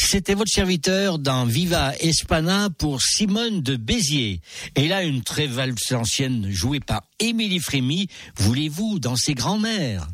C'était votre serviteur dans Viva Espana pour Simone de Béziers. Et là, une très valse ancienne jouée par Émilie Frémy, Voulez-vous danser grand-mère?